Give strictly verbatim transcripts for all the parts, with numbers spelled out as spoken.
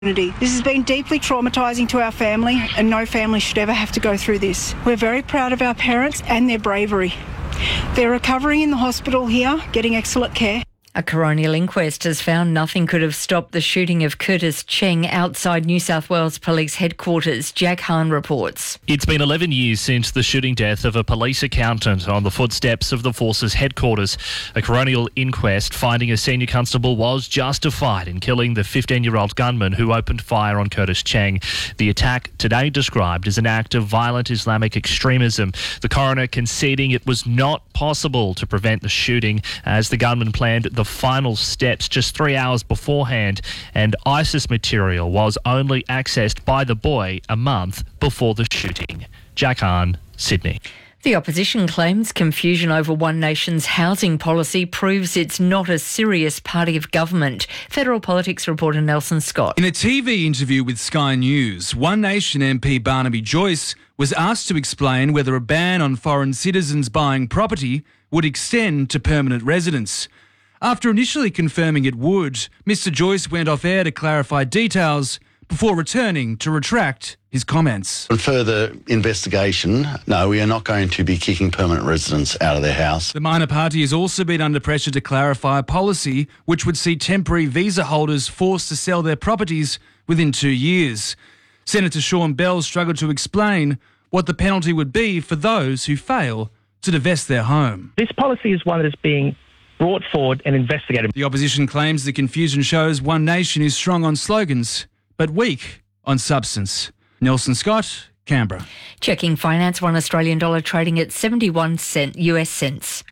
This has been deeply traumatising to our family, and no family should ever have to go through this. We're very proud of our parents and their bravery. They're recovering in the hospital here, getting excellent care. A coronial inquest has found nothing could have stopped the shooting of Curtis Cheng outside New South Wales Police Headquarters. Jack Hahn reports. It's been eleven years since the shooting death of a police accountant on the footsteps of the force's headquarters. A coronial inquest finding a senior constable was justified in killing the fifteen-year-old gunman who opened fire on Curtis Cheng. The attack today described as an act of violent Islamic extremism. The coroner conceding it was not possible to prevent the shooting as the gunman planned the final steps just three hours beforehand, and ISIS material was only accessed by the boy a month before the shooting. Jack Hahn, Sydney. The opposition claims confusion over One Nation's housing policy proves it's not a serious party of government. Federal politics reporter Nelson Scott. In a T V interview with Sky News, One Nation M P Barnaby Joyce was asked to explain whether a ban on foreign citizens buying property would extend to permanent residents. After initially confirming it would, Mister Joyce went off air to clarify details before returning to retract his comments. On further investigation, no, we are not going to be kicking permanent residents out of their house. The minor party has also been under pressure to clarify a policy which would see temporary visa holders forced to sell their properties within two years. Senator Sean Bell struggled to explain what the penalty would be for those who fail to divest their home. This policy is one that is being brought forward and investigated. The opposition claims the confusion shows One Nation is strong on slogans, but weak on substance. Nelson Scott, Canberra. Checking finance, one Australian dollar trading at seventy-one cent U S cents.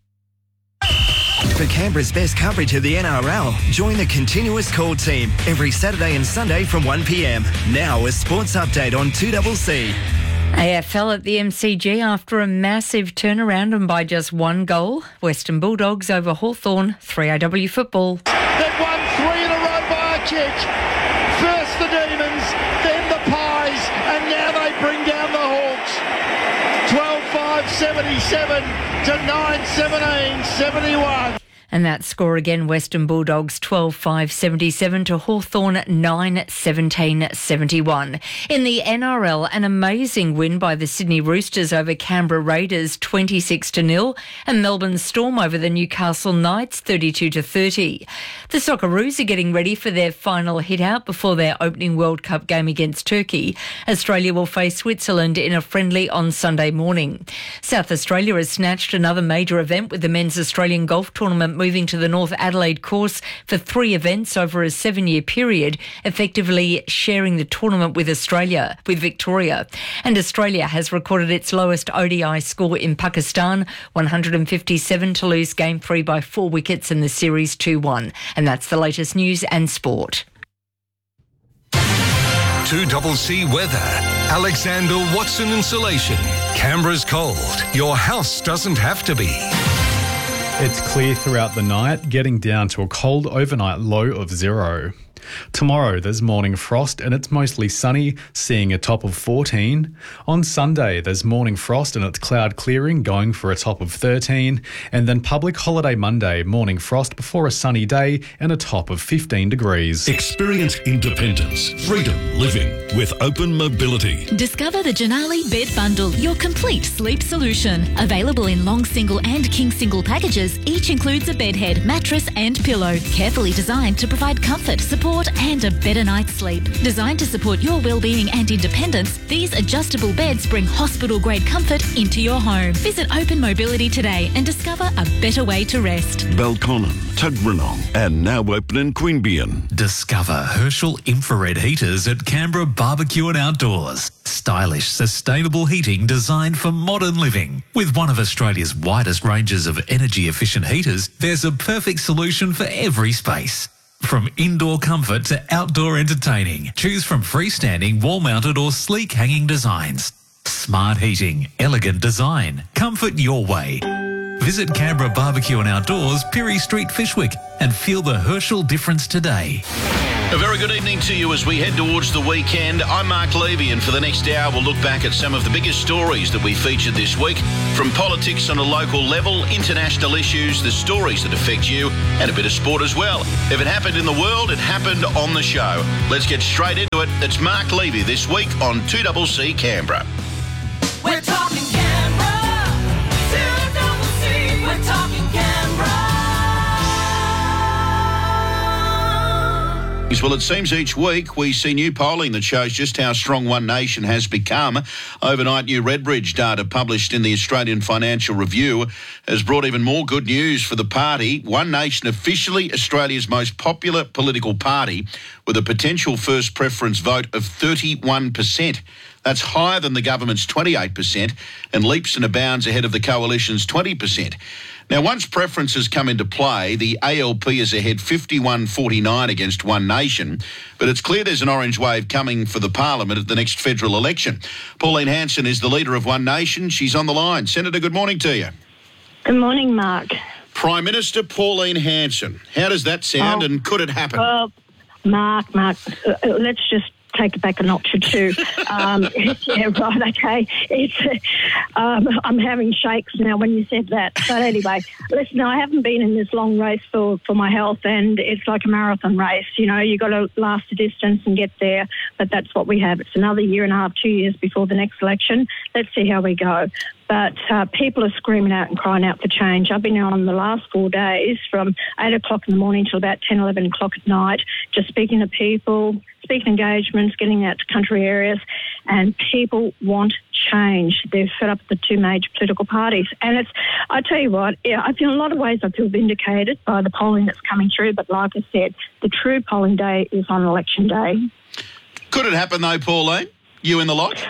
For Canberra's best coverage of the N R L, join the Continuous Call team every Saturday and Sunday from one p m. Now a sports update on two C C. A F L at the M C G after a massive turnaround and by just one goal. Western Bulldogs over Hawthorn, three A W football. They've won three in a row by a kick. First the Demons, then the Pies, and now they bring down the Hawks. twelve five seventy-seven to nine seventeen seventy-one. And that score again, Western Bulldogs twelve five seventy-seven to Hawthorn nine seventeen seventy-one. In the N R L, an amazing win by the Sydney Roosters over Canberra Raiders twenty-six to nil, and Melbourne Storm over the Newcastle Knights thirty-two to thirty. The Socceroos are getting ready for their final hit out before their opening World Cup game against Turkey. Australia will face Switzerland in a friendly on Sunday morning. South Australia has snatched another major event with the Men's Australian Golf Tournament moving to the North Adelaide course for three events over a seven-year period, effectively sharing the tournament with Australia, with Victoria. And Australia has recorded its lowest O D I score in Pakistan, one hundred fifty-seven to lose game three by four wickets in the series two one. And that's the latest news and sport. two C C weather. Alexander Watson Insulation. Canberra's cold. Your house doesn't have to be. It's clear throughout the night, getting down to a cold overnight low of zero. Tomorrow there's morning frost and it's mostly sunny, seeing a top of fourteen. On Sunday there's morning frost and it's cloud clearing, going for a top of thirteen. And then public holiday Monday, morning frost before a sunny day and a top of fifteen degrees. Experience independence, freedom living with Open Mobility. Discover the Janali Bed Bundle, your complete sleep solution. Available in long single and king single packages, each includes a bed head, mattress and pillow. Carefully designed to provide comfort, support and a better night's sleep. Designed to support your well-being and independence, these adjustable beds bring hospital-grade comfort into your home. Visit Open Mobility today and discover a better way to rest. Belconnen, Tuggeranong and now open in Queanbeyan. Discover Herschel infrared heaters at Canberra Barbecue and Outdoors. Stylish, sustainable heating designed for modern living. With one of Australia's widest ranges of energy-efficient heaters, there's a perfect solution for every space. From indoor comfort to outdoor entertaining, choose from freestanding, wall-mounted or sleek hanging designs. Smart heating, elegant design, comfort your way. Visit Canberra Barbecue and Outdoors, Pirie Street, Fishwick, and feel the Herschel difference today. A very good evening to you as we head towards the weekend. I'm Mark Levy, and for the next hour we'll look back at some of the biggest stories that we featured this week, from politics on a local level, international issues, the stories that affect you, and a bit of sport as well. If it happened in the world, it happened on the show. Let's get straight into it. It's Mark Levy this week on two C C Canberra. We're talking Canberra, two C C, we're talking Canberra. Well, it seems each week we see new polling that shows just how strong One Nation has become. Overnight, new Redbridge data published in the Australian Financial Review has brought even more good news for the party. One Nation officially Australia's most popular political party, with a potential first preference vote of thirty-one percent. That's higher than the government's twenty-eight percent and leaps and bounds ahead of the coalition's twenty percent. Now, once preferences come into play, the A L P is ahead fifty-one forty-nine against One Nation, but it's clear there's an orange wave coming for the parliament at the next federal election. Pauline Hanson is the leader of One Nation. She's on the line. Senator, good morning to you. Good morning, Mark. Prime Minister Pauline Hanson. How does that sound, oh, and could it happen? Well, Mark, Mark, uh, let's just take it back a notch or two. Um, yeah, right, okay. It's, um, I'm having shakes now when you said that. But anyway, listen, I haven't been in this long race for, for my health, and it's like a marathon race. You know, you've got to last a distance and get there, but that's what we have. It's another year and a half, two years before the next election. Let's see how we go. But uh, people are screaming out and crying out for change. I've been on the last four days from eight o'clock in the morning till about ten, eleven o'clock at night, just speaking to people, speaking engagements, getting out to country areas, and people want change. They're fed up with the two major political parties. And it's, I tell you what, yeah, I feel in a lot of ways I feel vindicated by the polling that's coming through, but like I said, the true polling day is on election day. Could it happen though, Pauline? You in the lot?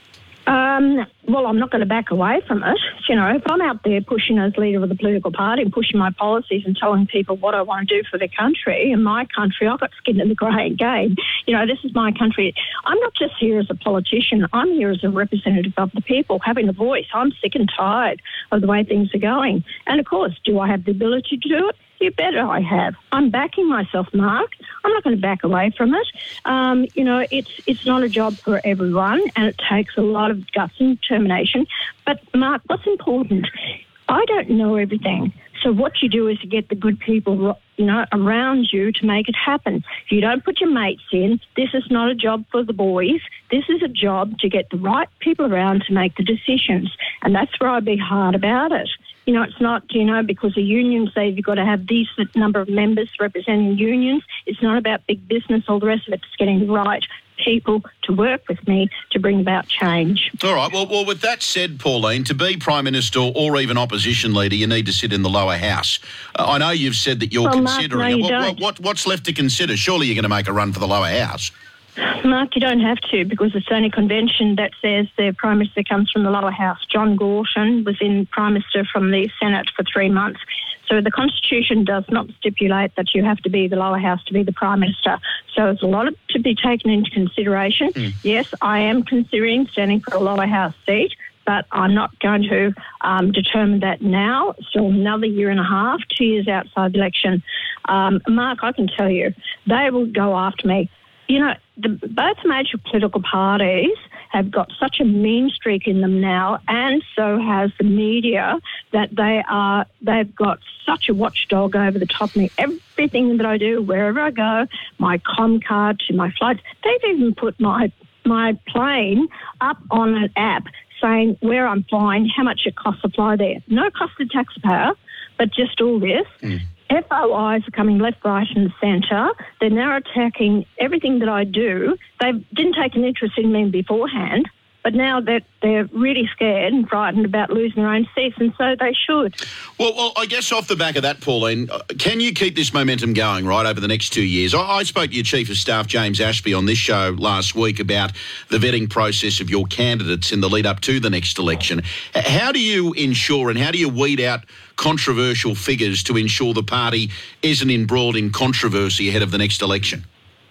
Um, well, I'm not going to back away from it. You know, if I'm out there pushing as leader of the political party and pushing my policies and telling people what I want to do for their country and my country, I've got skin in the grey game. You know, this is my country. I'm not just here as a politician. I'm here as a representative of the people, having a voice. I'm sick and tired of the way things are going. And, of course, do I have the ability to do it? You bet I have. I'm backing myself, Mark. I'm not going to back away from it. Um, you know, it's it's not a job for everyone, and it takes a lot of guts and determination. But, Mark, what's important? I don't know everything. So what you do is you get the good people, you know, around you to make it happen. If you don't put your mates in, this is not a job for the boys. This is a job to get the right people around to make the decisions. And that's where I'd be hard about it. You know, it's not, you know, because the unions say you've got to have these number of members representing unions. It's not about big business, all the rest of it. It's getting the right people to work with me to bring about change. All right. Well, well, with that said, Pauline, to be Prime Minister or even opposition leader, you need to sit in the lower house. Uh, I know you've said that you're well, considering Mark, no, it. you What, don't. what, what, what's left to consider? Surely you're going to make a run for the lower house. Mark, you don't have to, because it's only convention that says the Prime Minister comes from the lower house. John Gorton was in Prime Minister from the Senate for three months. So the Constitution does not stipulate that you have to be the lower house to be the Prime Minister. So there's a lot of, to be taken into consideration. Mm. Yes, I am considering standing for a lower house seat, but I'm not going to um, determine that now. Still another year and a half, two years outside the election. Um, Mark, I can tell you, they will go after me. You know, the, both major political parties have got such a mean streak in them now, and so has the media, that they are, they've got such a watchdog over the top of me. Everything that I do, wherever I go, my com card to my flights, they've even put my my plane up on an app saying where I'm flying, how much it costs to fly there. No cost to the taxpayer, but just all this. Mm. F O Is are coming left, right and centre. They're now attacking everything that I do. They didn't take an interest in me beforehand, but now that they're, they're really scared and frightened about losing their own seats, and so they should. Well, well, I guess off the back of that, Pauline, can you keep this momentum going, right, over the next two years? I, I spoke to your Chief of Staff, James Ashby, on this show last week about the vetting process of your candidates in the lead up to the next election. How do you ensure and how do you weed out controversial figures to ensure the party isn't embroiled in controversy ahead of the next election?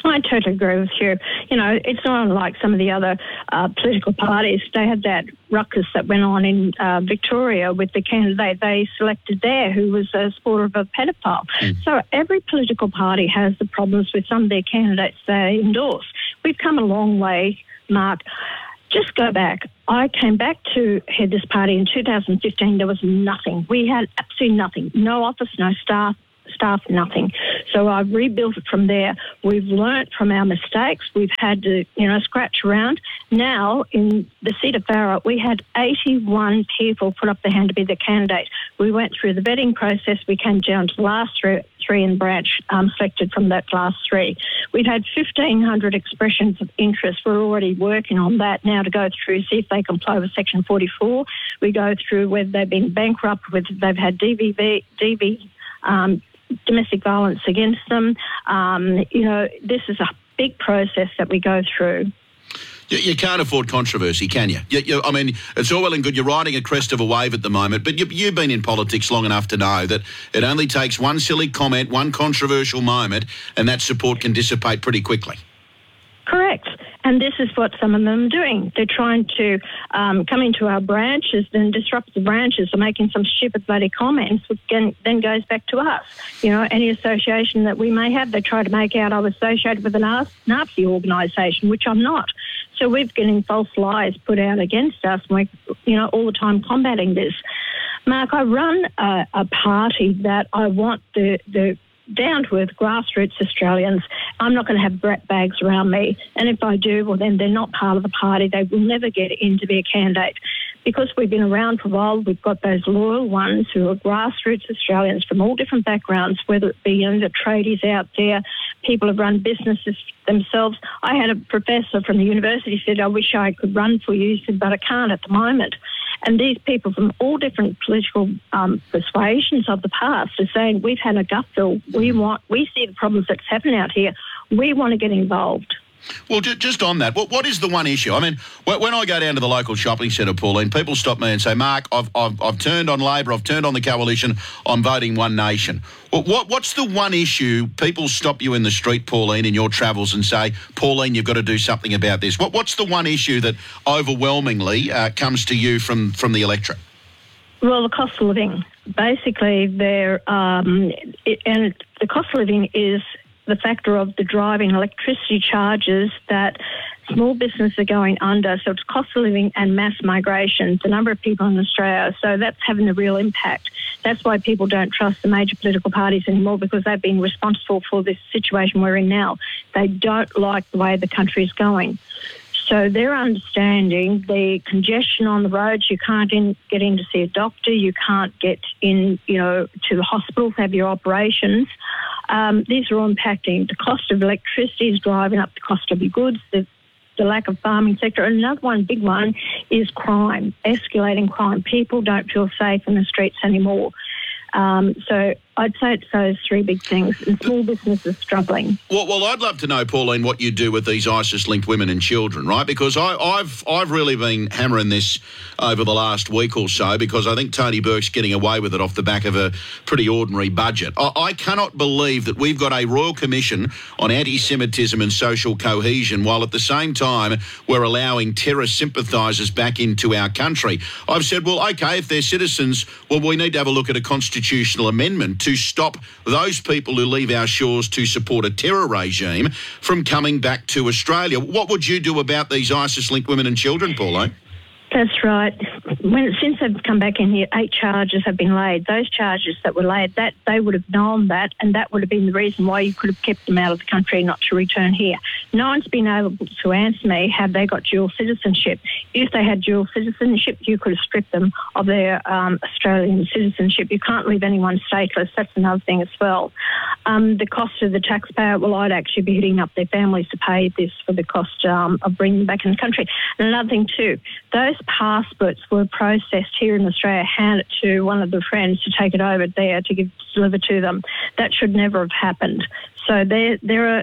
I totally agree with you. You know, it's not unlike some of the other uh, political parties. They had that ruckus that went on in uh, Victoria with the candidate they selected there who was a supporter of a pedophile. Mm. So every political party has the problems with some of their candidates they endorse. We've come a long way, Mark. Just go back. I came back to head this party in two thousand fifteen. There was nothing. We had absolutely nothing. No office, no staff. Staff, nothing. So I've rebuilt it from there. We've learnt from our mistakes. We've had to, you know, scratch around. Now, in the seat of Farrer, we had eighty-one people put up their hand to be the candidate. We went through the vetting process. We came down to the last three, three in branch, um, selected from that last three. We've had fifteen hundred expressions of interest. We're already working on that now to go through, see if they comply with Section forty-four. We go through whether they've been bankrupt, whether they've had D V V, D V, um, domestic violence against them. Um, you know, this is a big process that we go through. You, you can't afford controversy, can you? You, you? I mean, it's all well and good. You're riding a crest of a wave at the moment, but you, you've been in politics long enough to know that it only takes one silly comment, one controversial moment, and that support can dissipate pretty quickly. Correct. And this is what some of them are doing. They're trying to um, come into our branches and disrupt the branches or making some stupid bloody comments, which can, then goes back to us. You know, any association that we may have, they try to make out I was associated with a Nazi organisation, which I'm not. So we're getting false lies put out against us, and we're, you know, all the time combating this. Mark, I run a, a party that I want the, the down-to-earth grassroots Australians. I'm not going to have brat bags around me. And if I do, well, then they're not part of the party. They will never get in to be a candidate. Because we've been around for a while, we've got those loyal ones who are grassroots Australians from all different backgrounds, whether it be, you know, the tradies out there, people who run businesses themselves. I had a professor from the university said, I wish I could run for you. He said, but I can't at the moment. And these people from all different political um, persuasions of the past are saying, we've had a gut feel. We want, we see the problems that's happening out here. We want to get involved. Well, just on that, what, what is the one issue? I mean, when I go down to the local shopping centre, Pauline, people stop me and say, Mark, I've, I've, I've turned on Labor, I've turned on the coalition, I'm voting One Nation. Well, what, what's the one issue people stop you in the street, Pauline, in your travels and say, Pauline, you've got to do something about this? What, what's the one issue that overwhelmingly uh, comes to you from, from the electorate? Well, the cost of living. Basically, they're, um, it, and the cost of living is the factor of the driving electricity charges that small businesses are going under. So it's cost of living and mass migration, the number of people in Australia. So that's having a real impact. That's why people don't trust the major political parties anymore, because they've been responsible for this situation we're in now. They don't like the way the country is going. So they're understanding the congestion on the roads. You can't in, get in to see a doctor. You can't get in, you know, to the hospital to have your operations. Um, these are all impacting. The cost of electricity is driving up the cost of your goods, the, the lack of farming sector. And another one, big one, is crime, escalating crime. People don't feel safe in the streets anymore. Um, so I'd say it's those three big things, and small businesses struggling. Well, well, I'd love to know, Pauline, what you do with these ISIS-linked women and children, right? Because I, I've I've really been hammering this over the last week or so, because I think Tony Burke's getting away with it off the back of a pretty ordinary budget. I, I cannot believe that we've got a Royal Commission on Anti-Semitism and Social Cohesion, while at the same time we're allowing terror sympathisers back into our country. I've said, well, OK, if they're citizens, well, we need to have a look at a constitutional amendment to stop those people who leave our shores to support a terror regime from coming back to Australia. What would you do about these ISIS-linked women and children, Pauline? That's right. When, since they've come back in here, eight charges have been laid. Those charges that were laid, that they would have known that, and that would have been the reason why you could have kept them out of the country, not to return here. No one's been able to answer me, have they got dual citizenship? If they had dual citizenship, you could have stripped them of their um, Australian citizenship. You can't leave anyone stateless. That's another thing as well. Um, the cost of the taxpayer, well, I'd actually be hitting up their families to pay this for the cost um, of bringing them back in the country. And another thing too, those passports were processed here in Australia, handed to one of the friends to take it over there to give deliver to them. That should never have happened. So there, there are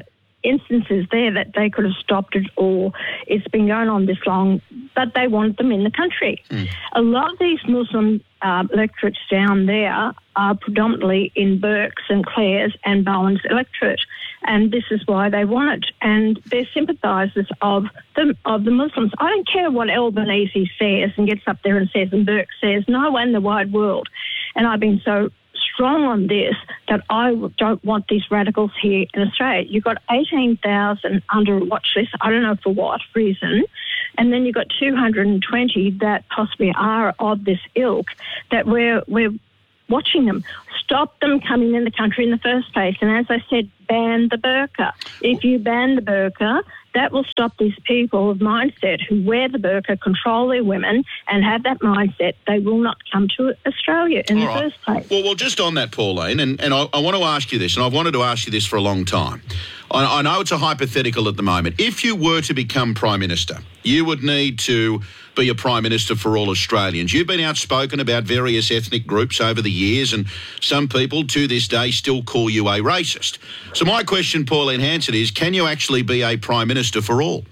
instances there that they could have stopped it, or it's been going on this long, but they wanted them in the country. Mm. A lot of these Muslim uh, electorates down there are predominantly in Burke's and Clare's and Bowen's electorate, and this is why they want it. And they're sympathisers of the, of the Muslims. I don't care what Albanese says and gets up there and says, and Burke says, no one in the wide world. And I've been so strong on this that I don't want these radicals here in Australia. You've got eighteen thousand under a watch list, I don't know for what reason, and then you've got two hundred twenty that possibly are of this ilk that we're we're watching them. Stop them coming in the country in the first place. And as I said, ban the burqa. If you ban the burqa, that will stop these people of mindset who wear the burqa, control their women, and have that mindset. They will not come to Australia in All the right. first place. Well, well, just on that, Pauline, and, and I, I want to ask you this, and I've wanted to ask you this for a long time. I, I know it's a hypothetical at the moment. If you were to become Prime Minister, you would need to be a Prime Minister for all Australians. You've been outspoken about various ethnic groups over the years, and some people to this day still call you a racist. So my question, Pauline Hanson, is can you actually be a Prime Minister for all?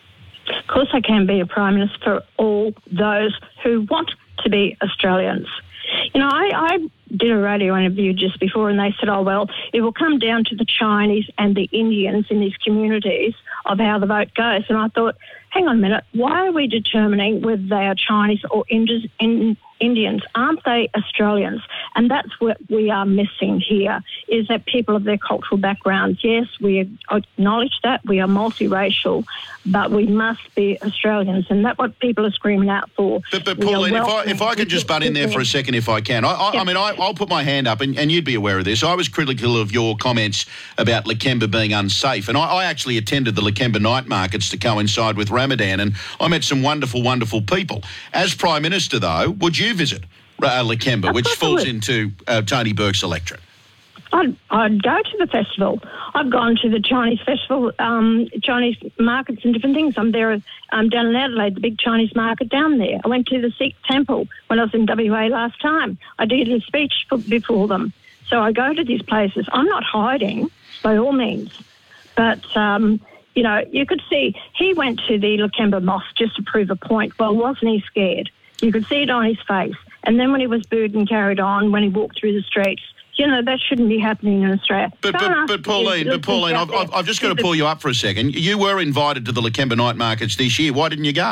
Of course I can be a Prime Minister for all those who want to be Australians. You know, I, I did a radio interview just before and they said, oh, well, it will come down to the Chinese and the Indians in these communities of how the vote goes. And I thought, hang on a minute, why are we determining whether they are Chinese or Indians? In, Indians? Aren't they Australians? And that's what we are missing here, is that people of their cultural backgrounds, yes, we acknowledge that, we are multiracial, but we must be Australians, and that's what people are screaming out for. But, but Pauline, if I, if I could just butt in there for a second, if I can. I, I, I mean, I, I'll put my hand up, and, and you'd be aware of this. I was critical of your comments about Lakemba being unsafe, and I, I actually attended the Lakemba night markets to coincide with Ramadan, and I met some wonderful, wonderful people. As Prime Minister, though, would you visit uh, Lakemba, which falls into uh, Tony Burke's electorate? I'd, I'd go to the festival. I've gone to the Chinese festival, um, Chinese markets and different things. I'm there um, down in Adelaide, the big Chinese market down there. I went to the Sikh temple when I was in W A last time. I did a speech for, before them. So I go to these places. I'm not hiding, by all means. But, um, you know, you could see he went to the Lakemba Mosque just to prove a point. Well, wasn't he scared? You could see it on his face. And then when he was booed and carried on, when he walked through the streets, you know, that shouldn't be happening in Australia. But, but, but Pauline, but Pauline, I've, I've, I've just got to pull you up for a second. You were invited to the Lakemba night markets this year. Why didn't you go?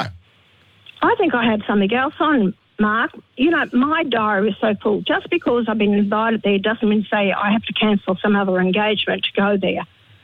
I think I had something else on, Mark. You know, my diary is so full. Just because I've been invited there doesn't mean to say I have to cancel some other engagement to go there.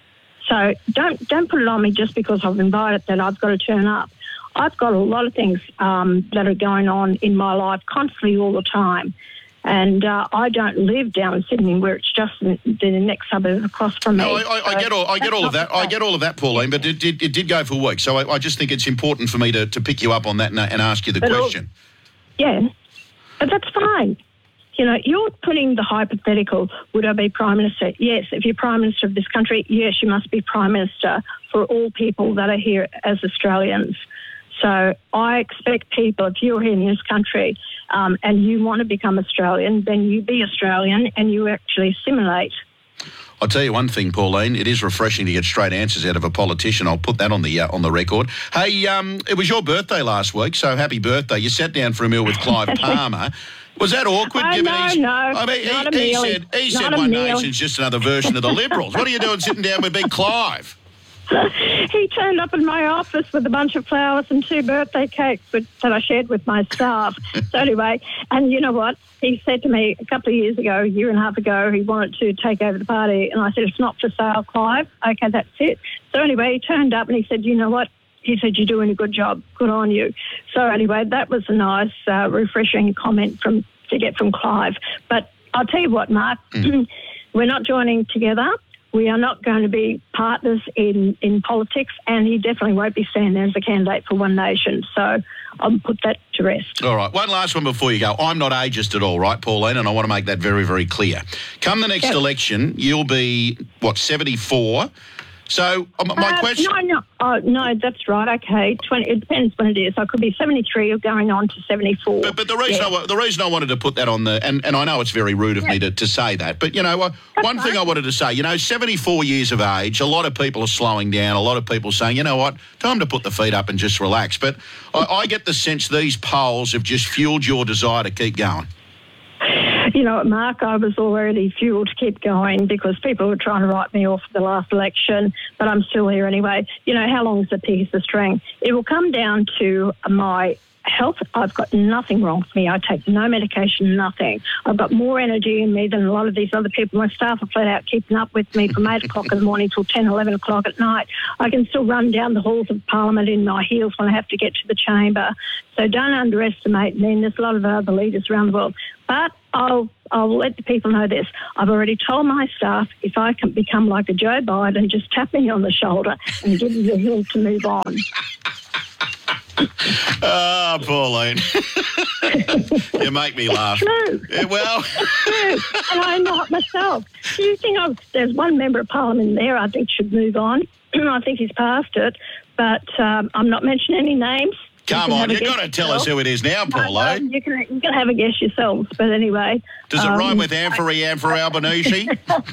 So don't don't put it on me just because I've invited that I've got to turn up. I've got a lot of things um, that are going on in my life constantly all the time. And uh, I don't live down in Sydney, where it's just the, the next suburb across from me. No, I, I, I get all, I get all of that. I get all of that, Pauline. But it did, it did go for weeks, so I, I just think it's important for me to, to pick you up on that and, and ask you the but question. All, yeah, but that's fine. You know, you're putting the hypothetical: would I be Prime Minister? Yes. If you're Prime Minister of this country, yes, you must be Prime Minister for all people that are here as Australians. So I expect people, if you're here in this country um, and you want to become Australian, then you be Australian and you actually assimilate. I'll tell you one thing, Pauline. It is refreshing to get straight answers out of a politician. I'll put that on the uh, on the record. Hey, um, it was your birthday last week, so happy birthday. You sat down for a meal with Clive Palmer. Was that awkward? Oh, given no, he's, no, I mean, not he, a he meal. said, he Not said a One meal. Nation's just another version of the Liberals. What are you doing sitting down with Big Clive? He turned up in my office with a bunch of flowers and two birthday cakes with, that I shared with my staff. So anyway, and you know what? He said to me a couple of years ago, a year and a half ago, he wanted to take over the party. And I said, it's not for sale, Clive. Okay, that's it. So anyway, he turned up and he said, you know what? He said, you're doing a good job. Good on you. So anyway, that was a nice, uh, refreshing comment from to get from Clive. But I'll tell you what, Mark, mm. we're not joining together. We are not going to be partners in, in politics, and he definitely won't be standing there as a candidate for One Nation. So I'll put that to rest. All right. One last one before you go. I'm not ageist at all, right, Pauline? And I want to make that very, very clear. Come the next Yep. election, you'll be, what, seventy-four? So um, my Uh, question... No, no, oh, no, that's right. Okay, twenty. It depends when it is. I could be seventy-three or going on to seventy-four. But, but the reason Yeah. I, wa- the reason I wanted to put that on the and, and I know it's very rude of me to, to say that, but you know uh, one thing I wanted to say, you know, seventy-four years of age, a lot of people are slowing down. A lot of people saying, you know what, time to put the feet up and just relax. But I, I get the sense these polls have just fueled your desire to keep going. You know, Mark, I was already fueled to keep going because people were trying to write me off for the last election, but I'm still here anyway. You know, how long is a piece of string? It will come down to my health. I've got nothing wrong with me. I take no medication, nothing. I've got more energy in me than a lot of these other people. My staff are flat out keeping up with me from eight o'clock in the morning till ten, eleven o'clock at night. I can still run down the halls of Parliament in my heels when I have to get to the chamber. So don't underestimate me. And there's a lot of other leaders around the world. But I'll I'll let the people know this. I've already told my staff if I can become like a Joe Biden, just tap me on the shoulder and give me the hill to move on. Ah, Pauline. You make me laugh. True. Yeah, well. True. And I know it myself. Do you think I've, there's one member of Parliament there I think should move on? I think he's past it. But um, I'm not mentioning any names. Come You can on, have a you've guess got to tell yourself. us who it is now, No, no, Pauline. you can you can have a guess yourselves. But anyway. Does it um, rhyme with Amphory, Amphory Albanese?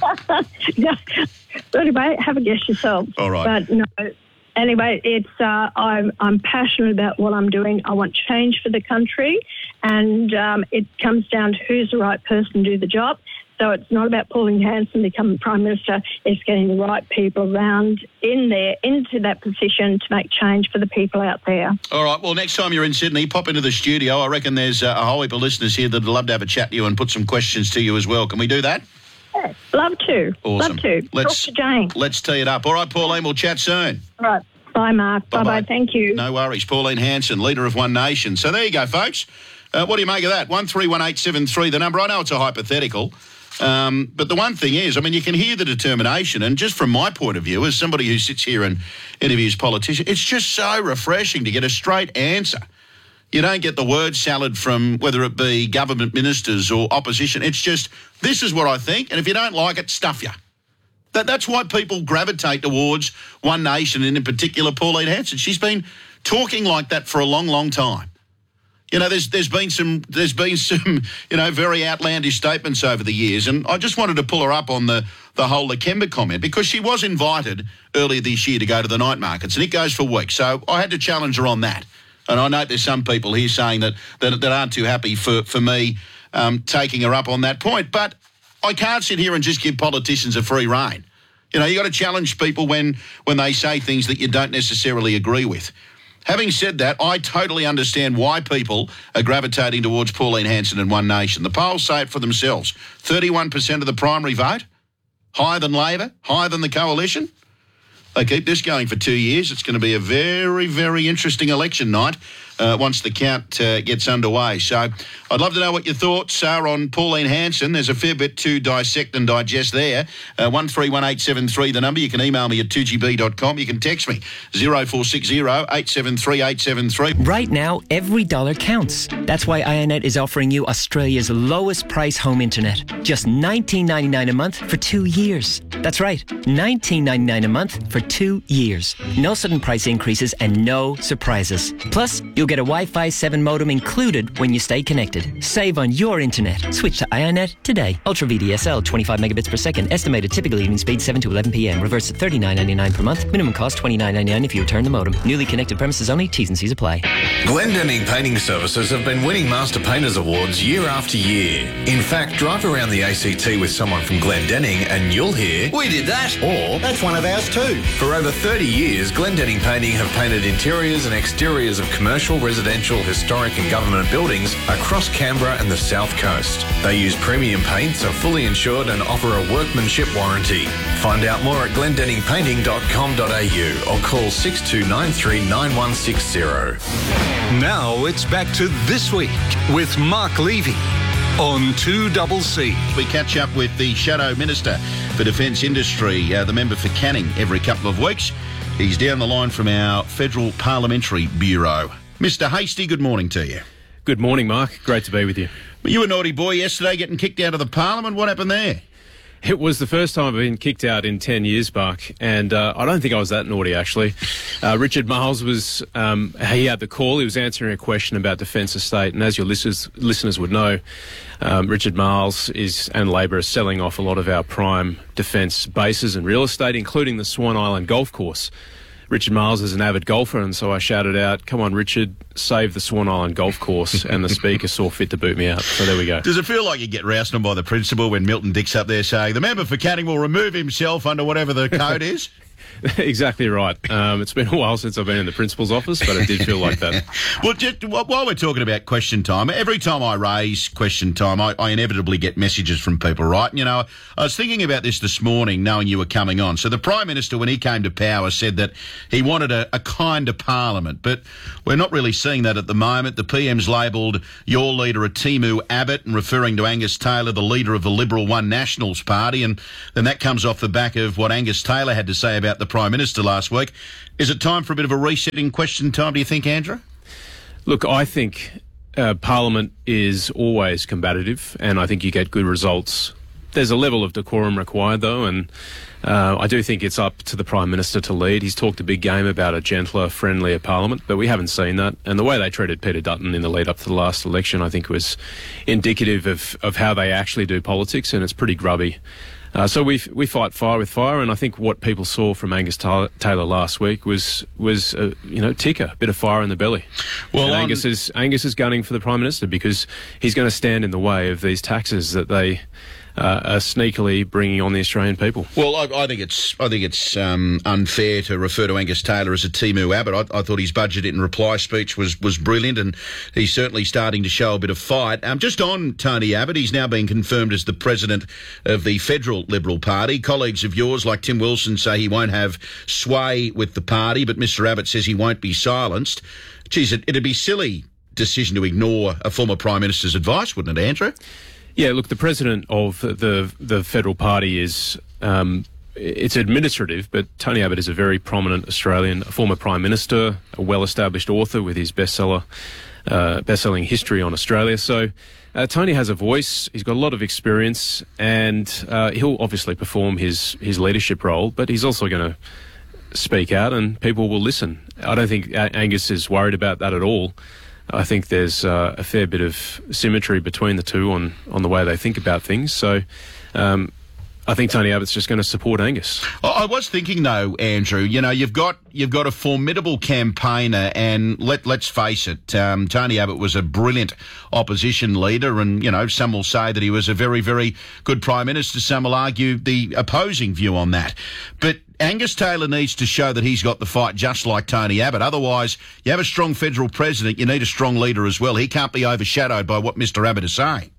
Yeah. But anyway, have a guess yourself. All right. But no. Anyway, it's uh, I'm I'm passionate about what I'm doing. I want change for the country, and um, it comes down to who's the right person to do the job. So it's not about Pauline Hanson becoming Prime Minister. It's getting the right people around in there, into that position to make change for the people out there. All right, well, next time you're in Sydney, pop into the studio. I reckon there's uh, a whole heap of listeners here that'd love to have a chat to you and put some questions to you as well. Can we do that? Yeah, love to. Awesome. Love to. Let's, Talk to Jane. Let's tee it up. All right, Pauline, we'll chat soon. All right. Bye, Mark. Bye-bye. Bye-bye. Thank you. No worries. Pauline Hanson, leader of One Nation. So there you go, folks. Uh, what do you make of that? one three one eight seven three, the number. I know it's a hypothetical. Um, but the one thing is, I mean, you can hear the determination, and just from my point of view, as somebody who sits here and interviews politicians, it's just so refreshing to get a straight answer. You don't get the word salad from whether it be government ministers or opposition. It's just, this is what I think, and if you don't like it, stuff you. That, that's why people gravitate towards One Nation, and in particular Pauline Hanson. She's been talking like that for a long, long time. You know, there's there's been some there's been some you know very outlandish statements over the years, and I just wanted to pull her up on the the whole Lakemba comment because she was invited earlier this year to go to the night markets, and it goes for weeks. So I had to challenge her on that, and I know there's some people here saying that that, that aren't too happy for for me um, taking her up on that point, but I can't sit here and just give politicians a free rein. You know, you got to challenge people when when they say things that you don't necessarily agree with. Having said that, I totally understand why people are gravitating towards Pauline Hanson and One Nation. The polls say it for themselves. thirty-one percent of the primary vote, higher than Labor, higher than the Coalition. They keep this going for two years. It's going to be a very, very interesting election night uh, once the count uh, gets underway. So I'd love to know what your thoughts are on Pauline Hanson. There's a fair bit to dissect and digest there. Uh, one three one eight seven three, the number. You can email me at two g b dot com. You can text me zero four six zero eight seven three eight seven three. Right now, every dollar counts. That's why iiNet is offering you Australia's lowest price home internet. Just nineteen ninety-nine a month for two years. That's right, nineteen ninety-nine a month for two years. No sudden price increases and no surprises. Plus, you'll get a Wi-Fi seven modem included when you stay connected. Save on your internet. Switch to iiNet today. Ultra V D S L, twenty-five megabits per second. Estimated typical evening speed seven to eleven p m. Reverse at thirty-nine ninety-nine per month. Minimum cost twenty-nine ninety-nine if you return the modem. Newly connected premises only. T's and C's apply. Glendinning Painting Services have been winning Master Painters Awards year after year. In fact, drive around the A C T with someone from Glendinning and you'll hear, "We did that," or "That's one of ours too." For over thirty years, Glendinning Painting have painted interiors and exteriors of commercial, residential, historic and government buildings across Canberra and the South Coast. They use premium paints, are fully insured and offer a workmanship warranty. Find out more at glendinning painting dot com dot a u or call six two nine three nine one six zero. Now it's back to This Week with Mark Levy on two C C. We catch up with the Shadow Minister for Defence Industry, uh, the member for Canning, every couple of weeks. He's down the line from our Federal Parliamentary Bureau. Mister Hastie, good morning to you. Good morning, Mark. Great to be with you. You were a naughty boy yesterday getting kicked out of the Parliament. What happened there? It was the first time I've been kicked out in ten years, Buck, and uh, I don't think I was that naughty, actually. Uh, Richard Marles was, um, he had the call. He was answering a question about Defence Estate, and as your listeners, listeners would know, um, Richard Marles is, and Labor is selling off a lot of our prime defence bases and real estate, including the Swan Island Golf Course. Richard Marles is an avid golfer, and so I shouted out, "Come on, Richard, save the Swan Island Golf Course," and the Speaker saw fit to boot me out. So there we go. Does it feel like you get roused on by the principal when Milton Dick's up there saying, "The member for Canning will remove himself under whatever the code is"? Exactly right. Um, it's been a while since I've been in the principal's office, but it did feel like that. Well, just, while we're talking about question time, every time I raise question time, I, I inevitably get messages from people, right? And, you know, I was thinking about this this morning, knowing you were coming on. So the Prime Minister, when he came to power, said that he wanted a, a kinder parliament, but we're not really seeing that at the moment. The P M's labelled your leader a Timu Abbott and referring to Angus Taylor, the leader of the Liberal One Nationals Party, and then that comes off the back of what Angus Taylor had to say about the Prime Minister last week. Is it time for a bit of a resetting question time, do you think, Andrew? Look, I think uh, Parliament is always combative, and I think you get good results. There's a level of decorum required, though, and uh, I do think it's up to the Prime Minister to lead. He's talked a big game about a gentler, friendlier Parliament, but we haven't seen that. And the way they treated Peter Dutton in the lead-up to the last election, I think, was indicative of, of how they actually do politics, and it's pretty grubby. Uh, so we we fight fire with fire, and I think what people saw from Angus Taylor, Taylor last week was was uh, you know ticker, a bit of fire in the belly. Well, and Angus is Angus is gunning for the Prime Minister because he's going to stand in the way of these taxes that they uh, are sneakily bringing on the Australian people. Well, I, I think it's I think it's um, unfair to refer to Angus Taylor as a Timu Abbott. I, I thought his budget and reply speech was was brilliant, and he's certainly starting to show a bit of fight. Um, just on Tony Abbott, he's now been confirmed as the president of the Federal Liberal Party. Colleagues of yours, like Tim Wilson, say he won't have sway with the party, but Mister Abbott says he won't be silenced. Geez, it, it'd be silly decision to ignore a former Prime Minister's advice, wouldn't it, Andrew? Yeah, look, the president of the the Federal Party is, um, it's administrative, but Tony Abbott is a very prominent Australian, a former Prime Minister, a well-established author with his bestseller, uh, best-selling history on Australia. So uh, Tony has a voice, he's got a lot of experience, and uh, he'll obviously perform his, his leadership role, but he's also going to speak out and people will listen. I don't think Angus is worried about that at all. I think there's uh, a fair bit of symmetry between the two on, on the way they think about things. So um, I think Tony Abbott's just going to support Angus. I was thinking, though, Andrew, you know, you've got you've got a formidable campaigner, and let, let's face it, um, Tony Abbott was a brilliant opposition leader, and, you know, some will say that he was a very, very good Prime Minister. Some will argue the opposing view on that. But Angus Taylor needs to show that he's got the fight just like Tony Abbott. Otherwise, you have a strong federal president, you need a strong leader as well. He can't be overshadowed by what Mister Abbott is saying.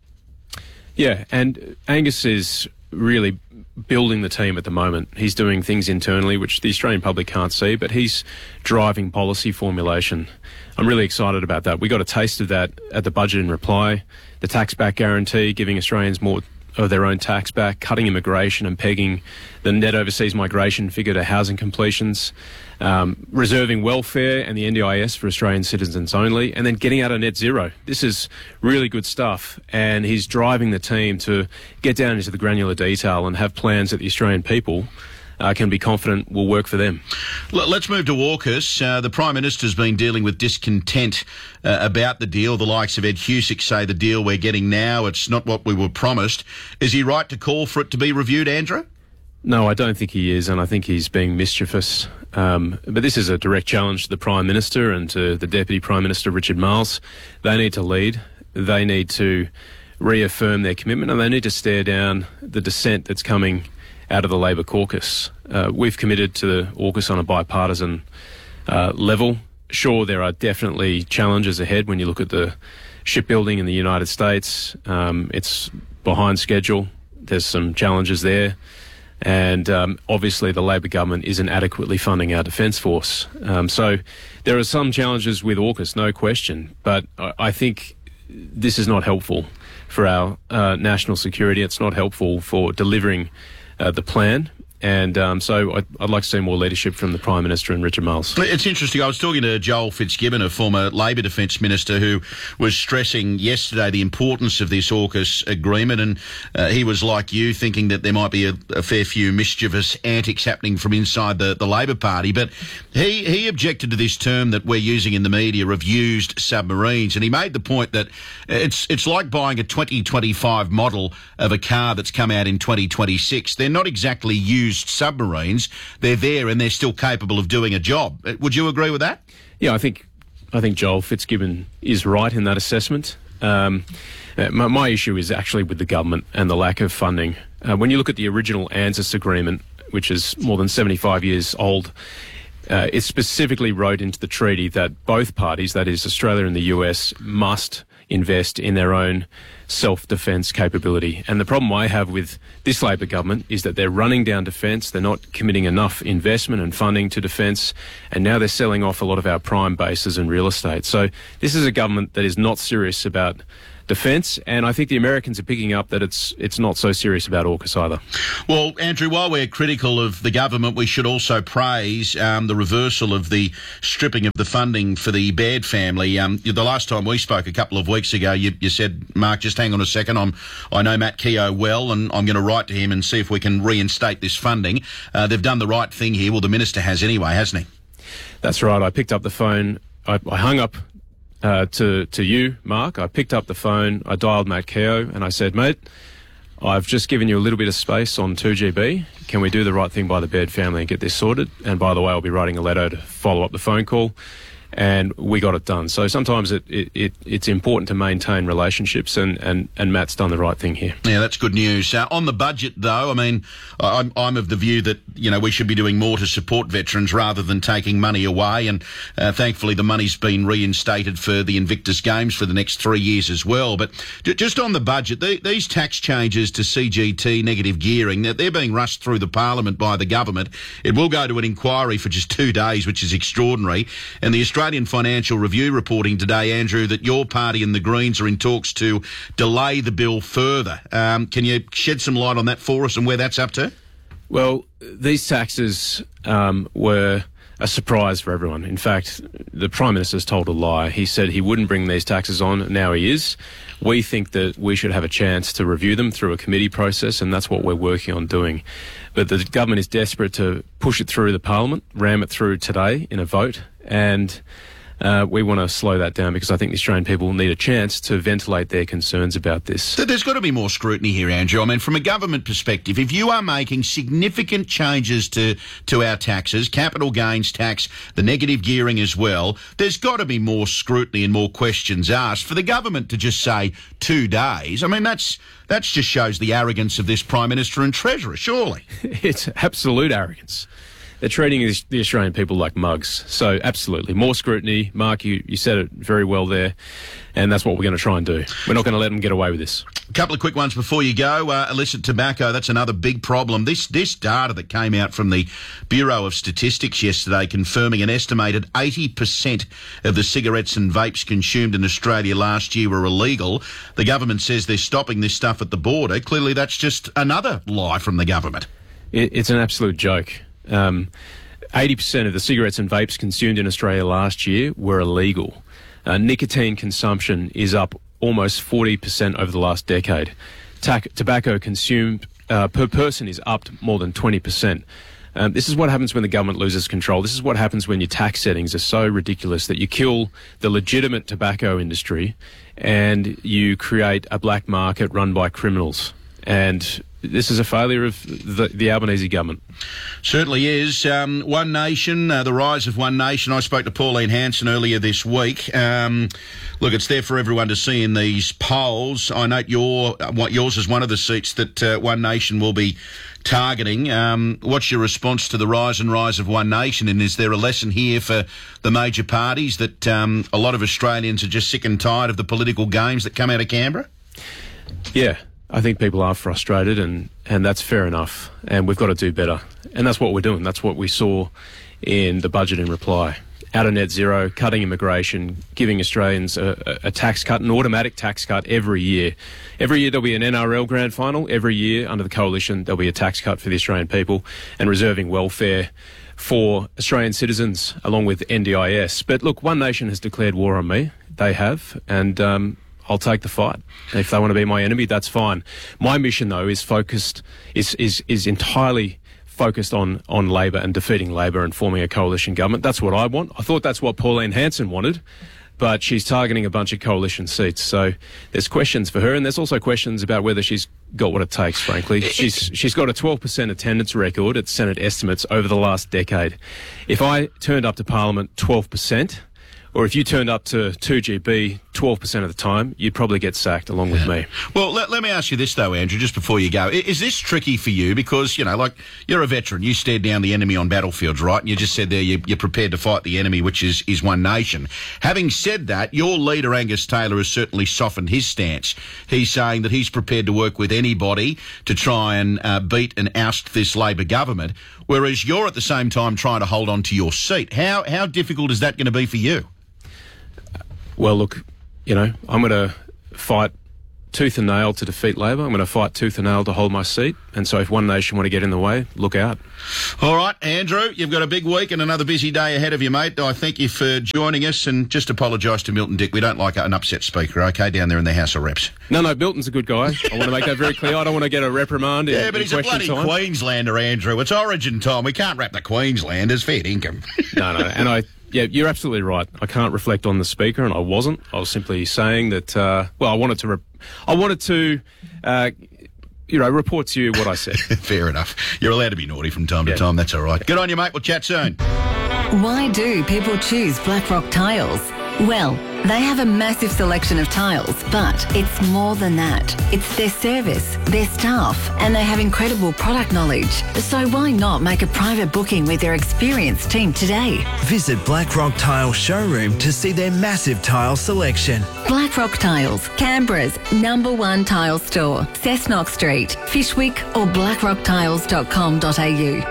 Yeah, and Angus is really building the team at the moment. He's doing things internally which the Australian public can't see, but he's driving policy formulation. I'm really excited about that. We got a taste of that at the budget in reply, the tax back guarantee, giving Australians more of their own tax back, cutting immigration and pegging the net overseas migration figure to housing completions, um, reserving welfare and the N D I S for Australian citizens only, and then getting out of net zero. This is really good stuff, and he's driving the team to get down into the granular detail and have plans that the Australian people Uh, can be confident will work for them. Let's move to AUKUS. Uh, the Prime Minister's been dealing with discontent uh, about the deal. The likes of Ed Husic say the deal we're getting now, it's not what we were promised. Is he right to call for it to be reviewed, Andrew? No, I don't think he is, and I think he's being mischievous. Um, but this is a direct challenge to the Prime Minister and to the Deputy Prime Minister, Richard Marles. They need to lead. They need to reaffirm their commitment, and they need to stare down the dissent that's coming out of the Labor caucus. Uh, we've committed to the AUKUS on a bipartisan uh, level. Sure, there are definitely challenges ahead when you look at the shipbuilding in the United States. Um, it's behind schedule. There's some challenges there. And um, obviously the Labor government isn't adequately funding our Defence Force. Um, so there are some challenges with AUKUS, no question. But I, I think this is not helpful for our uh, national security. It's not helpful for delivering Uh, the plan, And um, so I'd, I'd like to see more leadership from the Prime Minister and Richard Marles. It's interesting. I was talking to Joel Fitzgibbon, a former Labor Defence Minister, who was stressing yesterday the importance of this AUKUS agreement, and uh, he was like you, thinking that there might be a, a fair few mischievous antics happening from inside the, the Labor Party. But he, he objected to this term that we're using in the media of used submarines, and he made the point that it's it's like buying a twenty twenty-five model of a car that's come out in twenty twenty-six. They're not exactly used submarines. They're there and they're still capable of doing a job. Would you agree with that? Yeah, I think I think Joel Fitzgibbon is right in that assessment. Um, uh, my, my issue is actually with the government and the lack of funding. Uh, when you look at the original ANZUS agreement, which is more than seventy-five years old, uh, it specifically wrote into the treaty that both parties, that is Australia and the U S, must invest in their own self-defence capability. And the problem I have with this Labor government is that they're running down defence, they're not committing enough investment and funding to defence, and now they're selling off a lot of our prime bases and real estate. So this is a government that is not serious about defence, and I think the Americans are picking up that it's it's not so serious about AUKUS either. Well, Andrew, while we're critical of the government, we should also praise um, the reversal of the stripping of the funding for the Baird family. Um, the last time we spoke a couple of weeks ago, you, you said, Mark, just hang on a second, I'm, I know Matt Keogh well, and I'm going to write to him and see if we can reinstate this funding. Uh, they've done the right thing here. Well, the Minister has anyway, hasn't he? That's right. I picked up the phone. I, I hung up Uh, to, to you, Mark. I picked up the phone, I dialed Matt Keogh, and I said, mate, I've just given you a little bit of space on two G B. Can we do the right thing by the Baird family and get this sorted? And by the way, I'll be writing a letter to follow up the phone call. And we got it done. So sometimes it, it, it it's important to maintain relationships, and, and, and Matt's done the right thing here. Yeah, that's good news. Uh, on the budget, though, I mean, I'm, I'm of the view that, you know, we should be doing more to support veterans rather than taking money away. And uh, thankfully, the money's been reinstated for the Invictus Games for the next three years as well. But j- just on the budget, the, these tax changes to C G T, negative gearing, they're, they're being rushed through the Parliament by the government. It will go to an inquiry for just two days, which is extraordinary. And the Australian Australian Financial Review reporting today, Andrew, that your party and the Greens are in talks to delay the bill further. Um, can you shed some light on that for us and where that's up to? Well, these taxes um, were a surprise for everyone. In fact, the Prime Minister's told a lie. He said he wouldn't bring these taxes on. Now he is. We think that we should have a chance to review them through a committee process, and that's what we're working on doing. But the government is desperate to push it through the Parliament, ram it through today in a vote, and uh, we want to slow that down because I think the Australian people need a chance to ventilate their concerns about this. So there's got to be more scrutiny here, Andrew. I mean, from a government perspective, if you are making significant changes to, to our taxes, capital gains tax, the negative gearing as well, there's got to be more scrutiny and more questions asked. For the government to just say two days, I mean, that's that just shows the arrogance of this Prime Minister and Treasurer, surely. It's absolute arrogance. They're treating the Australian people like mugs. So absolutely, more scrutiny. Mark, you, you said it very well there, and that's what we're going to try and do. We're not going to let them get away with this. A couple of quick ones before you go. Uh, illicit tobacco, that's another big problem. This this data that came out from the Bureau of Statistics yesterday confirming an estimated eighty percent of the cigarettes and vapes consumed in Australia last year were illegal. The government says they're stopping this stuff at the border. Clearly that's just another lie from the government. It, it's an absolute joke. Um, eighty percent of the cigarettes and vapes consumed in Australia last year were illegal. Uh, nicotine consumption is up almost forty percent over the last decade. Ta- tobacco consumed uh, per person is up more than twenty percent. Um, this is what happens when the government loses control. This is what happens when your tax settings are so ridiculous that you kill the legitimate tobacco industry and you create a black market run by criminals. And this is a failure of the, the Albanese government. Certainly is. Um, One Nation, uh, the rise of One Nation. I spoke to Pauline Hanson earlier this week. Um, look, it's there for everyone to see in these polls. I note your, what yours is one of the seats that uh, One Nation will be targeting. Um, what's your response to the rise and rise of One Nation? And is there a lesson here for the major parties that um, a lot of Australians are just sick and tired of the political games that come out of Canberra? Yeah. I think people are frustrated, and, and that's fair enough, and we've got to do better. And that's what we're doing. That's what we saw in the budget in reply. out of net zero, cutting immigration, giving Australians a, a tax cut, an automatic tax cut every year. Every year there'll be an N R L grand final. Every year under the coalition there'll be a tax cut for the Australian people, and reserving welfare for Australian citizens along with N D I S. But look, One Nation has declared war on me. They have, and um, I'll take the fight. If they want to be my enemy, that's fine. My mission, though, is focused, is is is entirely focused on on Labor and defeating Labor and forming a coalition government. That's what I want. I thought that's what Pauline Hanson wanted, but she's targeting a bunch of coalition seats. So there's questions for her, and there's also questions about whether she's got what it takes, frankly. She's she's got a twelve percent attendance record at Senate estimates over the last decade. If I turned up to Parliament twelve percent, or if you turned up to two G B twelve percent of the time, you'd probably get sacked along yeah. with me. Well, let, let me ask you this, though, Andrew, just before you go. Is this tricky for you? Because, you know, like, you're a veteran. You stared down the enemy on battlefields, right? And you just said there you, you're prepared to fight the enemy, which is, is One Nation. Having said that, your leader, Angus Taylor, has certainly softened his stance. He's saying that he's prepared to work with anybody to try and uh, beat and oust this Labor government, whereas you're at the same time trying to hold on to your seat. How, how difficult is that going to be for you? Well, look, you know, I'm going to fight tooth and nail to defeat Labor. I'm going to fight tooth and nail to hold my seat. And so if One Nation want to get in the way, look out. All right, Andrew, you've got a big week and another busy day ahead of you, mate. I thank you for joining us, and just apologise to Milton Dick. We don't like an upset speaker, OK, down there in the House of Reps. No, no, Milton's a good guy. I want to make that very clear. I don't want to get a reprimand in, yeah, but in he's a bloody time. Queenslander, Andrew. It's Origin time. We can't rap the Queenslanders. Fair income. no, no, and I... Yeah, you're absolutely right. I can't reflect on the speaker, and I wasn't. I was simply saying that. Uh, well, I wanted to. Re- I wanted to, uh, you know, report to you what I said. Fair enough. You're allowed to be naughty from time yeah. to time. That's all right. Good on you, mate. We'll chat soon. Why do people choose Blackrock Tiles? Well, they have a massive selection of tiles, but it's more than that. It's their service, their staff, and they have incredible product knowledge. So why not make a private booking with their experienced team today? Visit Blackrock Tile Showroom to see their massive tile selection. Blackrock Tiles, Canberra's number one tile store. Cessnock Street, Fishwick, or blackrock tiles dot com dot a u.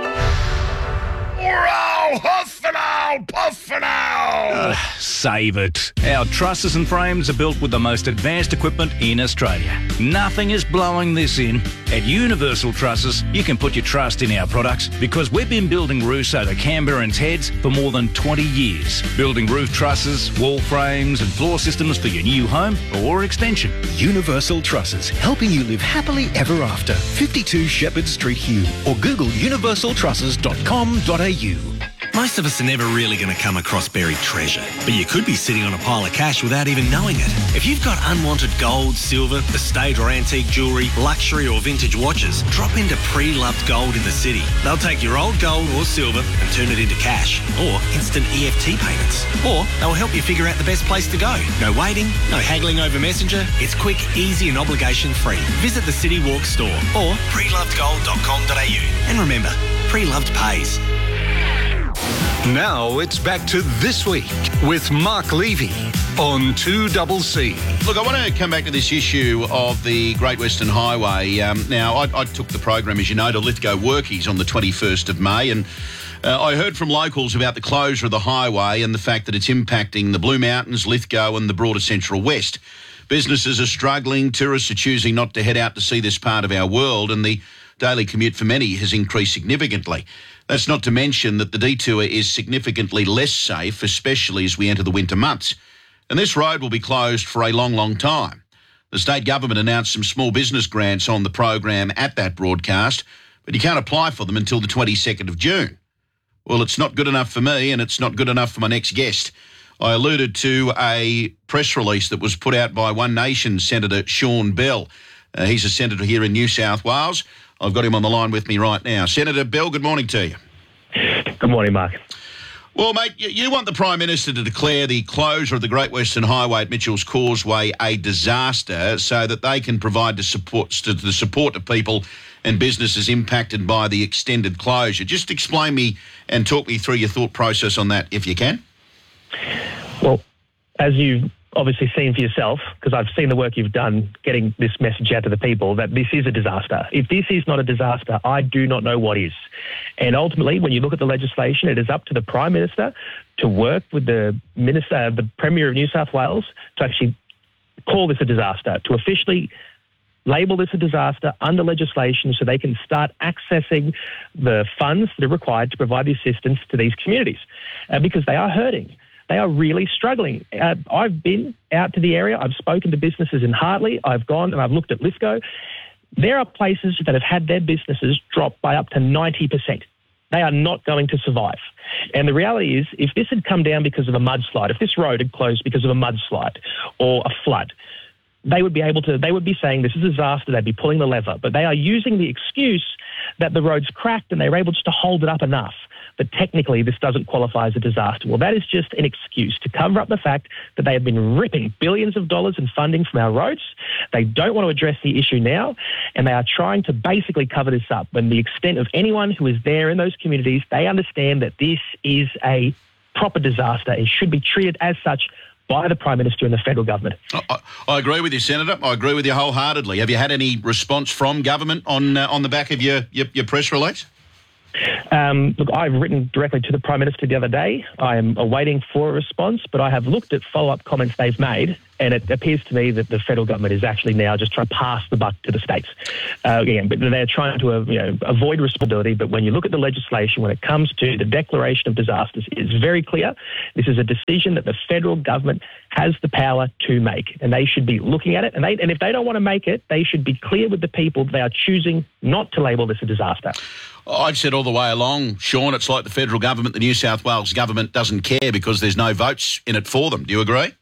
Huff and owl, puff and owl. Uh, save it. Our trusses and frames are built with the most advanced equipment in Australia. Nothing is blowing this in. At Universal Trusses, you can put your trust in our products because we've been building roofs over Canberrans' heads for more than twenty years. Building roof trusses, wall frames and floor systems for your new home or extension. Universal Trusses, helping you live happily ever after. fifty-two Shepherd Street, Hume, or Google universal trusses dot com dot a u. Most of us are never really going to come across buried treasure, but you could be sitting on a pile of cash without even knowing it. If you've got unwanted gold, silver, estate or antique jewellery, luxury or vintage watches, drop into Pre-Loved Gold in the city. They'll take your old gold or silver and turn it into cash, or instant E F T payments. Or they'll help you figure out the best place to go. No waiting, no haggling over Messenger. It's quick, easy and obligation free. Visit the City Walk store or pre loved gold dot com dot a u. And remember, Pre-Loved pays. Now it's back to This Week with Mark Levy on two C C. Look, I want to come back to this issue of the Great Western Highway. Um, now, I, I took the program, as you know, to Lithgow Workies on the twenty-first of May, and uh, I heard from locals about the closure of the highway and the fact that it's impacting the Blue Mountains, Lithgow and the broader Central West. Businesses are struggling, tourists are choosing not to head out to see this part of our world, and the daily commute for many has increased significantly. That's not to mention that the detour is significantly less safe, especially as we enter the winter months. And this road will be closed for a long, long time. The state government announced some small business grants on the program at that broadcast, but you can't apply for them until the twenty-second of June. Well, it's not good enough for me, and it's not good enough for my next guest. I alluded to a press release that was put out by One Nation Senator Sean Bell. Uh, he's a senator here in New South Wales. I've got him on the line with me right now. Senator Bell, good morning to you. Good morning, Mark. Well, mate, you want the Prime Minister to declare the closure of the Great Western Highway at Mitchell's Causeway a disaster so that they can provide the support to the support to people and businesses impacted by the extended closure. Just explain me and talk me through your thought process on that, if you can. Well, as you obviously seen for yourself, because I've seen the work you've done getting this message out to the people, that this is a disaster. If this is not a disaster, I do not know what is. And ultimately, when you look at the legislation, it is up to the Prime Minister to work with the Minister, the Premier of New South Wales, to actually call this a disaster, to officially label this a disaster under legislation so they can start accessing the funds that are required to provide the assistance to these communities, uh, because they are hurting. They are really struggling. Uh, I've been out to the area. I've spoken to businesses in Hartley. I've gone and I've looked at Lithgow. There are places that have had their businesses drop by up to ninety percent. They are not going to survive. And the reality is, if this had come down because of a mudslide, if this road had closed because of a mudslide or a flood, they would be able to, they would be saying this is a disaster, they'd be pulling the lever. But they are using the excuse that the road's cracked and they were able just to hold it up enough. But technically, this doesn't qualify as a disaster. Well, that is just an excuse to cover up the fact that they have been ripping billions of dollars in funding from our roads. They don't want to address the issue now, and they are trying to basically cover this up. When the extent of anyone who is there in those communities, they understand that this is a proper disaster. It should be treated as such by the Prime Minister and the federal government. I, I agree with you, Senator. I agree with you wholeheartedly. Have you had any response from government on uh, on the back of your, your, your press release? Um, look, I've written directly to the Prime Minister the other day. I am awaiting for a response, but I have looked at follow-up comments they've made, and it appears to me that the federal government is actually now just trying to pass the buck to the states. Uh, again, but they're trying to uh, you know, avoid responsibility, but when you look at the legislation, when it comes to the declaration of disasters, it's very clear. This is a decision that the federal government has the power to make, and they should be looking at it. And, they, and if they don't want to make it, they should be clear with the people that they are choosing not to label this a disaster. I've said all the way along, Sean, it's like the federal government, the New South Wales government doesn't care because there's no votes in it for them. Do you agree?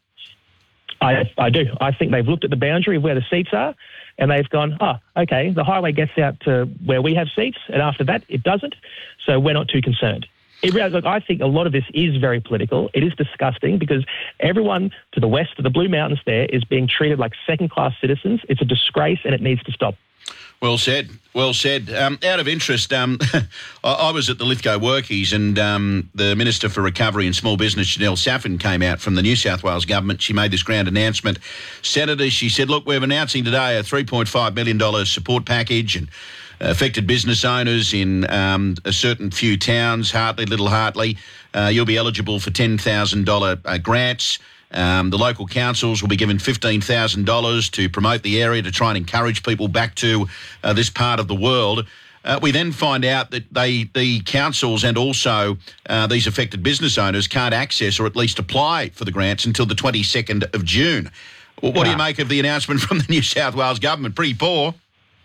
I, I do. I think they've looked at the boundary of where the seats are and they've gone, oh, okay, the highway gets out to where we have seats and after that it doesn't, so we're not too concerned. It, look, I think a lot of this is very political. It is disgusting because everyone to the west of the Blue Mountains there is being treated like second-class citizens. It's a disgrace and it needs to stop. Well said. Well said. Um, out of interest, um, I, I was at the Lithgow Workies and um, the Minister for Recovery and Small Business, Janelle Saffin, came out from the New South Wales government. She made this grand announcement. Senator, she said, look, we're announcing today a three point five million dollars support package and affected business owners in um, a certain few towns, Hartley, Little Hartley. Uh, you'll be eligible for ten thousand dollars uh, grants. Um, the local councils will be given fifteen thousand dollars to promote the area, to try and encourage people back to uh, this part of the world. Uh, we then find out that they, the councils and also uh, these affected business owners can't access or at least apply for the grants until the twenty-second of June. Well, what yeah. do you make of the announcement from the New South Wales government? Pretty poor.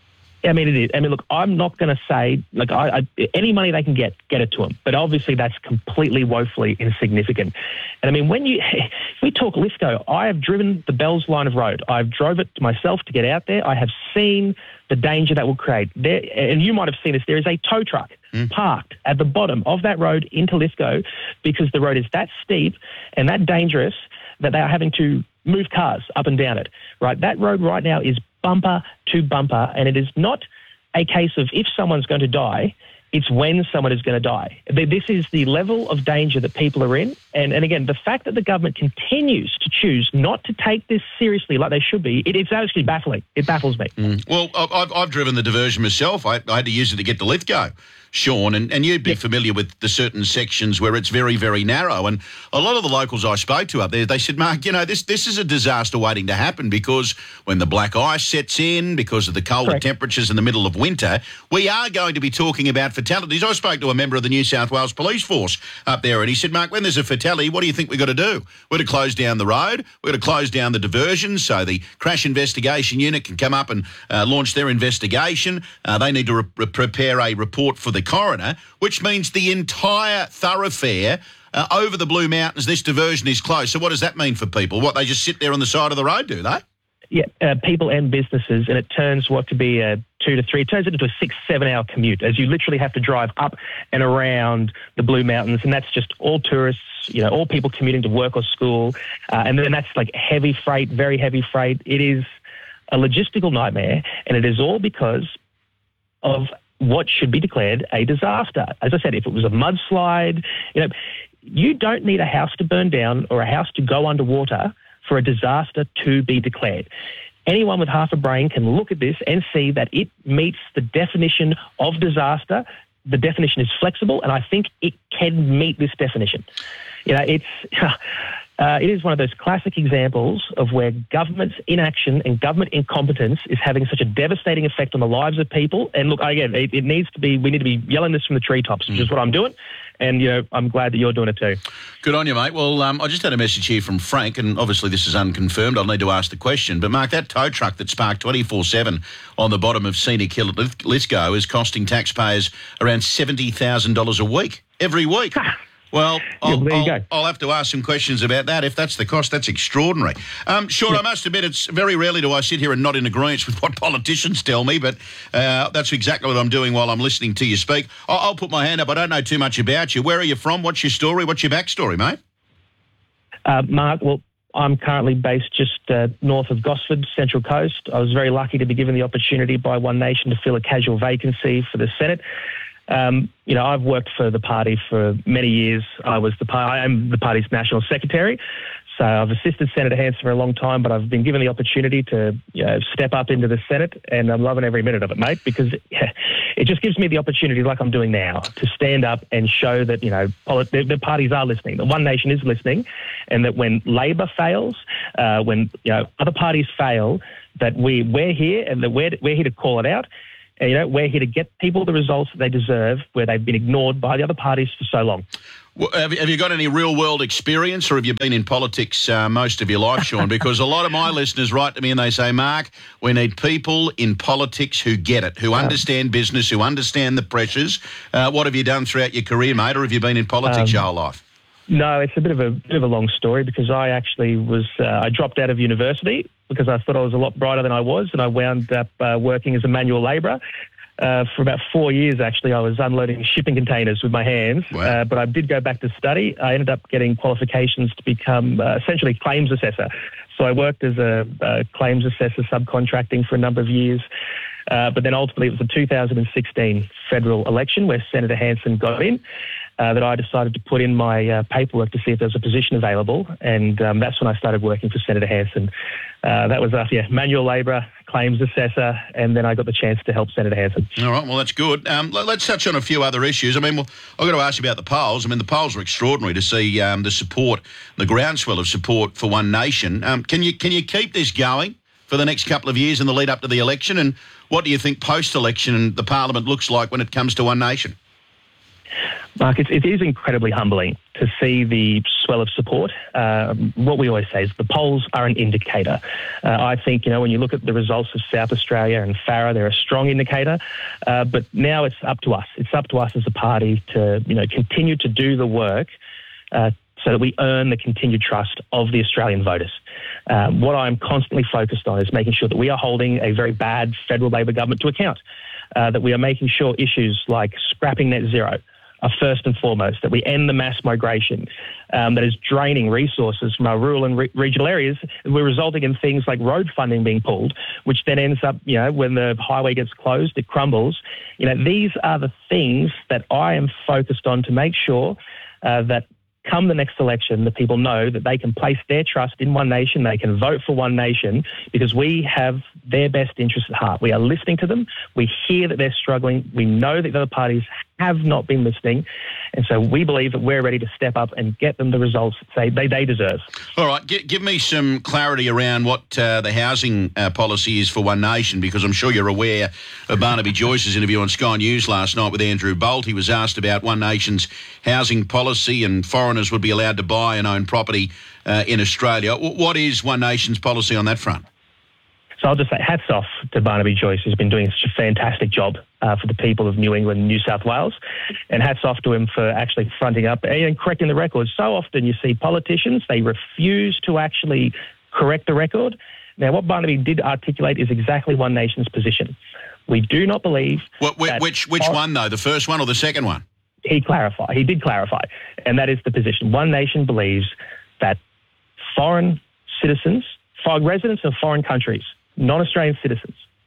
I mean, it is. I mean, look, I'm not going to say, like, I, I, any money they can get, get it to them. But obviously that's completely woefully insignificant. And I mean, when you, if we talk Lithgow, I have driven the Bells line of road. I've drove it myself to get out there. I have seen the danger that will create. There, and you might have seen this, there is a tow truck mm. parked at the bottom of that road into Lithgow because the road is that steep and that dangerous that they are having to move cars up and down it, right? That road right now is bumper to bumper, and it is not a case of if someone's going to die, it's when someone is going to die. This is the level of danger that people are in. And, and again, the fact that the government continues to choose not to take this seriously like they should be, it, it's actually baffling. It baffles me. Mm. Well, I've, I've driven the diversion myself. I, I had to use it to get to Lithgow, Sean, and, and you'd be yep. familiar with the certain sections where it's very, very narrow. And a lot of the locals I spoke to up there, they said, Mark, you know, this this is a disaster waiting to happen because when the black ice sets in, because of the colder Correct. temperatures in the middle of winter, we are going to be talking about fatalities. I spoke to a member of the New South Wales Police Force up there, and he said, Mark, when there's a fatality, what do you think we've got to do? We're to close down the road. We're to close down the diversion so the crash investigation unit can come up and uh, launch their investigation. Uh, they need to re- prepare a report for the coroner, which means the entire thoroughfare uh, over the Blue Mountains, this diversion is closed. So what does that mean for people? What, they just sit there on the side of the road, do they? Yeah, uh, people and businesses, and it turns what to be a two to three, it turns it into a six, seven-hour commute as you literally have to drive up and around the Blue Mountains, and that's just all tourists, you know, all people commuting to work or school, uh, and then that's like heavy freight, very heavy freight. It is a logistical nightmare, and it is all because of what should be declared a disaster. As I said, if it was a mudslide, you know, you don't need a house to burn down or a house to go underwater for a disaster to be declared. Anyone with half a brain can look at this and see that it meets the definition of disaster. The definition is flexible, and I think it can meet this definition. You know, it's uh, it is one of those classic examples of where government's inaction and government incompetence is having such a devastating effect on the lives of people. And look, again, it, it needs to be, we need to be yelling this from the treetops, which is what I'm doing. And, you know, I'm glad that you're doing it too. Good on you, mate. Well, um, I just had a message here from Frank, and obviously this is unconfirmed. I'll need to ask the question. But, Mark, that tow truck that's parked twenty-four seven on the bottom of Scenic Hill at Lithgow is costing taxpayers around seventy thousand dollars a week, every week. Well, I'll, there you I'll, go. I'll have to ask some questions about that. If that's the cost, that's extraordinary. Um, sure, I must admit, it's very rarely do I sit here and not in agreement with what politicians tell me, but uh, that's exactly what I'm doing while I'm listening to you speak. I'll, I'll put my hand up. I don't know too much about you. Where are you from? What's your story? What's your backstory, mate? Uh, Mark, well, I'm currently based just uh, north of Gosford, Central Coast. I was very lucky to be given the opportunity by One Nation to fill a casual vacancy for the Senate. Um, you know, I've worked for the party for many years. I was the par- I am the party's national secretary. So I've assisted Senator Hanson for a long time, but I've been given the opportunity to, you know, step up into the Senate, and I'm loving every minute of it, mate, because yeah, it just gives me the opportunity, like I'm doing now, to stand up and show that, you know, polit- the, the parties are listening, that One Nation is listening, and that when Labor fails, uh, when, you know, other parties fail, that we, we're here and that we're, we're here to call it out. And, you know, we're here to get people the results that they deserve where they've been ignored by the other parties for so long. Well, have, you, have you got any real-world experience, or have you been in politics uh, most of your life, Sean? Because a lot of my listeners write to me and they say, Mark, we need people in politics who get it, who understand business, who understand the pressures. Uh, what have you done throughout your career, mate, or have you been in politics um, your whole life? No, it's a bit of a bit of a long story, because I actually was uh, I dropped out of university because I thought I was a lot brighter than I was, and I wound up uh, working as a manual labourer. Uh, for about four years, actually, I was unloading shipping containers with my hands. Wow. Uh, but I did go back to study. I ended up getting qualifications to become uh, essentially claims assessor. So I worked as a, a claims assessor subcontracting for a number of years. Uh, but then ultimately it was the two thousand sixteen federal election where Senator Hanson got in. Uh, that I decided to put in my uh, paperwork to see if there was a position available, and um, that's when I started working for Senator Hanson. Uh, that was, uh, yeah, manual labourer, claims assessor, and then I got the chance to help Senator Hanson. All right, well, that's good. Um, let's touch on a few other issues. I mean, well, I've got to ask you about the polls. I mean, the polls are extraordinary to see um, the support, the groundswell of support for One Nation. Um, can you can you keep this going for the next couple of years in the lead up to the election, and what do you think post-election the Parliament looks like when it comes to One Nation? Mark, it, it is incredibly humbling to see the swell of support. Uh, what we always say is the polls are an indicator. Uh, I think, you know, when you look at the results of South Australia and Farah, they're a strong indicator. Uh, but now it's up to us. It's up to us as a party to, you know, continue to do the work uh, so that we earn the continued trust of the Australian voters. Um, what I'm constantly focused on is making sure that we are holding a very bad federal Labor government to account, uh, that we are making sure issues like scrapping net zero are first and foremost, that we end the mass migration um, that is draining resources from our rural and re- regional areas. We're resulting in things like road funding being pulled, which then ends up, you know, when the highway gets closed, it crumbles. You know, these are the things that I am focused on to make sure uh, that come the next election, the people know that they can place their trust in One Nation, they can vote for One Nation, because we have their best interests at heart. We are listening to them. We hear that they're struggling. We know that the other parties have not been listening. And so we believe that we're ready to step up and get them the results that they, they deserve. All right, G- give me some clarity around what uh, the housing uh, policy is for One Nation, because I'm sure you're aware of Barnaby Joyce's interview on Sky News last night with Andrew Bolt. He was asked about One Nation's housing policy and foreigners would be allowed to buy and own property uh, in Australia. W- what is One Nation's policy on that front? So I'll just say hats off to Barnaby Joyce, who's been doing such a fantastic job uh, for the people of New England and New South Wales. And hats off to him for actually fronting up and correcting the record. So often you see politicians, they refuse to actually correct the record. Now, what Barnaby did articulate is exactly One Nation's position. We do not believe... What, which which, which one, though? The first one or the second one? He clarified. He did clarify. And that is the position. One Nation believes that foreign citizens, foreign residents of foreign countries, non-Australian citizens,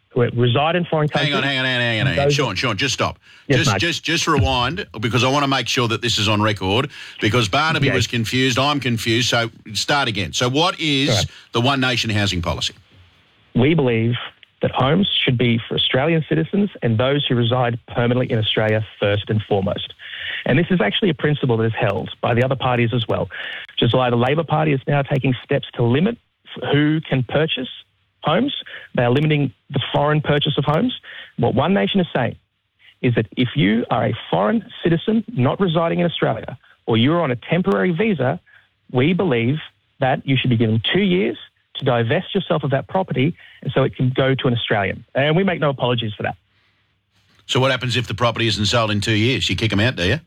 who reside in foreign countries. Hang on, hang on, hang on, hang on. Hang on. Those- Sean, Sean, just stop. Yes, just, mate. just, just rewind, because I want to make sure that this is on record, because Barnaby Okay. was confused, I'm confused, so start again. So what is Correct. the One Nation housing policy? We believe that homes should be for Australian citizens and those who reside permanently in Australia first and foremost. And this is actually a principle that is held by the other parties as well, which is why the Labor Party is now taking steps to limit who can purchase homes. They are limiting the foreign purchase of homes. What One Nation is saying is that if you are a foreign citizen not residing in Australia, or you're on a temporary visa, we believe that you should be given two years to divest yourself of that property, and so it can go to an Australian. And we make no apologies for that. So what happens if the property isn't sold in two years? You kick them out, do you?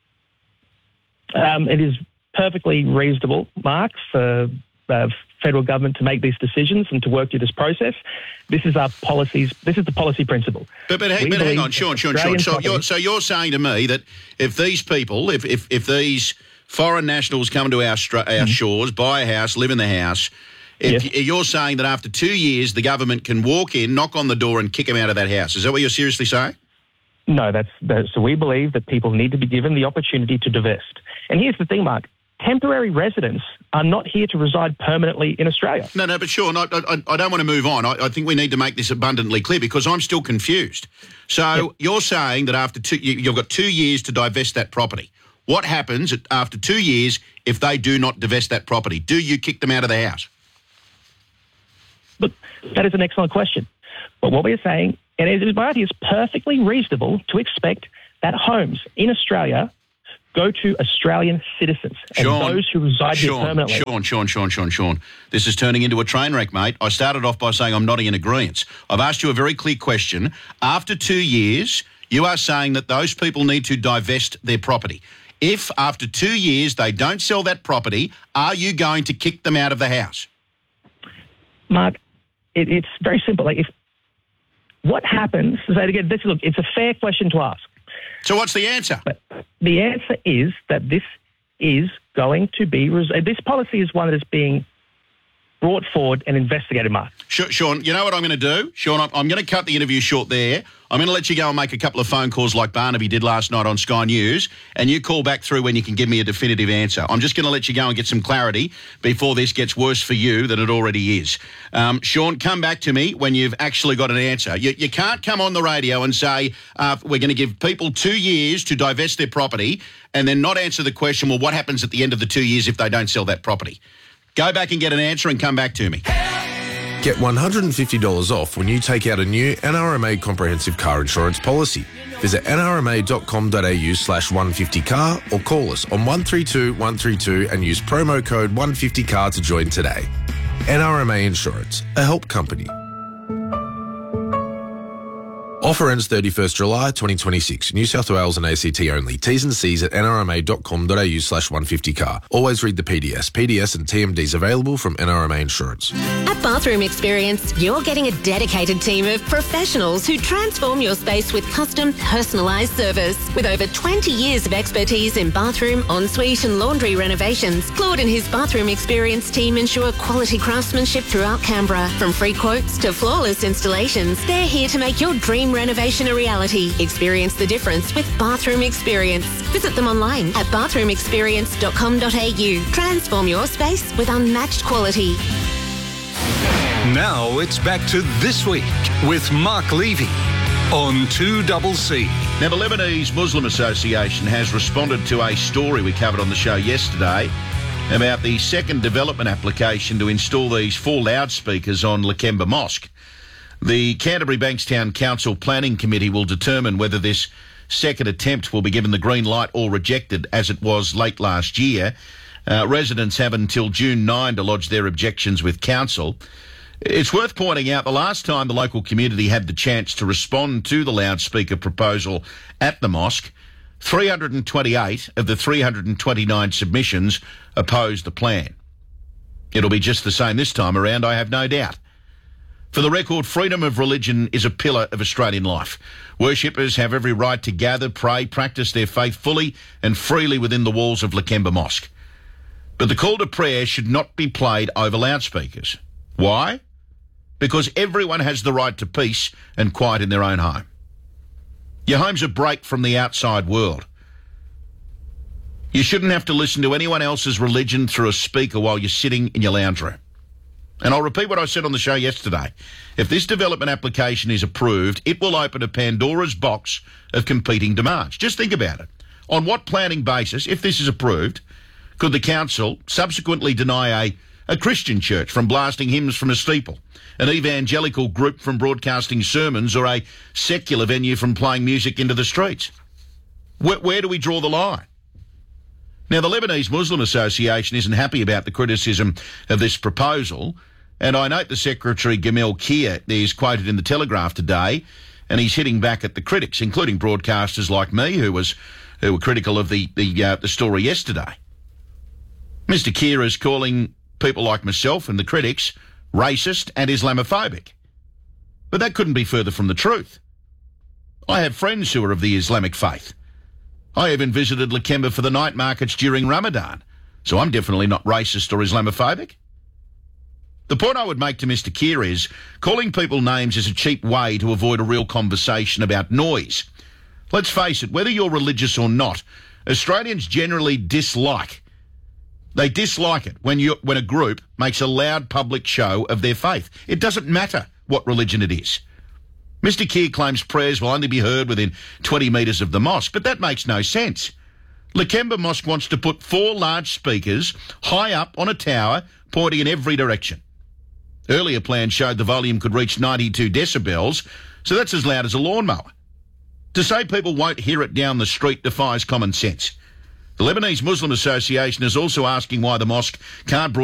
Um, it is perfectly reasonable, Mark, for uh, federal government to make these decisions and to work through this process. This is our policies. This is the policy principle. But, but, hang, We but hang believe on, Sean, Sean, Sean. Australian So property- you're, so you're saying to me that if these people, if, if, if these foreign nationals come to our, stra- our shores, buy a house, live in the house, if Yes. you're saying that after two years the government can walk in, knock on the door and kick them out of that house. Is that what you're seriously saying? No, that's, that, so we believe that people need to be given the opportunity to divest. And here's the thing, Mark. Temporary residents are not here to reside permanently in Australia. No, no, but Sean, I, I, I don't want to move on. I, I think we need to make this abundantly clear because I'm still confused. So you're saying that after two, you, you've got two years to divest that property. What happens at- after two years if they do not divest that property? Do you kick them out of the house? Look, that is an excellent question. But what we're saying, and it is, it is perfectly reasonable to expect that homes in Australia go to Australian citizens and Sean, those who reside here Sean, permanently. Sean, Sean, Sean, Sean, Sean. This is turning into a train wreck, mate. I started off by saying I'm nodding in agreement. I've asked you a very clear question. After two years, you are saying that those people need to divest their property. If after two years they don't sell that property, are you going to kick them out of the house? Mark, it, it's very simple. Like if what happens, so again, this, look, it's a fair question to ask. So what's the answer? But the answer is that this is going to be, res- this policy is one that is being brought forward and investigated, Mark. Sh- Sean, you know what I'm going to do? Sean, I'm, I'm going to cut the interview short there. I'm going to let you go and make a couple of phone calls like Barnaby did last night on Sky News, and you call back through when you can give me a definitive answer. I'm just going to let you go and get some clarity before this gets worse for you than it already is. Um, Sean, come back to me when you've actually got an answer. You, you can't come on the radio and say, uh, we're going to give people two years to divest their property and then not answer the question, well, what happens at the end of the two years if they don't sell that property? Go back and get an answer and come back to me. Get one hundred fifty dollars off when you take out a new N R M A comprehensive car insurance policy. Visit nrma.com.au slash 150car or call us on one three two one three two and use promo code one fifty car to join today. N R M A Insurance, a help company. Offer ends thirty-first July twenty twenty-six. New South Wales and A C T only. T's and C's at nrma.com.au slash 150car. Always read the P D S. P D S and T M Ds available from N R M A Insurance. At Bathroom Experience, you're getting a dedicated team of professionals who transform your space with custom, personalised service. With over twenty years of expertise in bathroom, ensuite and laundry renovations, Claude and his Bathroom Experience team ensure quality craftsmanship throughout Canberra. From free quotes to flawless installations, they're here to make your dream renovation a reality. Experience the difference with Bathroom Experience. Visit them online at bathroom experience dot com dot a u. Transform your space with unmatched quality. Now it's back to This Week with Mark Levy on two C C. Now, the Lebanese Muslim Association has responded to a story we covered on the show yesterday about the second development application to install these four loudspeakers on Lakemba Mosque. The Canterbury Bankstown Council Planning Committee will determine whether this second attempt will be given the green light or rejected, as it was late last year. Uh, residents have until June ninth to lodge their objections with council. It's worth pointing out the last time the local community had the chance to respond to the loudspeaker proposal at the mosque, three hundred twenty-eight of the three hundred twenty-nine submissions opposed the plan. It'll be just the same this time around, I have no doubt. For the record, freedom of religion is a pillar of Australian life. Worshippers have every right to gather, pray, practice their faith fully and freely within the walls of Lakemba Mosque. But the call to prayer should not be played over loudspeakers. Why? because everyone has the right to peace and quiet in their own home. Your home's a break from the outside world. You shouldn't have to listen to anyone else's religion through a speaker while you're sitting in your lounge room. And I'll repeat what I said on the show yesterday. If this development application is approved, it will open a Pandora's box of competing demands. Just think about it. On what planning basis, if this is approved, could the council subsequently deny a, a Christian church from blasting hymns from a steeple, an evangelical group from broadcasting sermons, or a secular venue from playing music into the streets? Where, where do we draw the line? Now, the Lebanese Muslim Association isn't happy about the criticism of this proposal, and I note the Secretary Gamil Kier is quoted in the Telegraph today, and he's hitting back at the critics, including broadcasters like me, who was who were critical of the the, uh, the story yesterday. Mister Kier is calling people like myself and the critics racist and Islamophobic. But that couldn't be further from the truth. I have friends who are of the Islamic faith. I even visited Lakemba for the night markets during Ramadan, so I'm definitely not racist or Islamophobic. The point I would make to Mister Kier is calling people names is a cheap way to avoid a real conversation about noise. Let's face it, whether you're religious or not, Australians generally dislike They dislike it when you when a group makes a loud public show of their faith. It doesn't matter what religion it is. Mister Kier claims prayers will only be heard within twenty metres of the mosque, but that makes no sense. Lakemba Mosque wants to put four large speakers high up on a tower pointing in every direction. Earlier plans showed the volume could reach ninety-two decibels, so that's as loud as a lawnmower. To say people won't hear it down the street defies common sense. The Lebanese Muslim Association is also asking why the mosque can't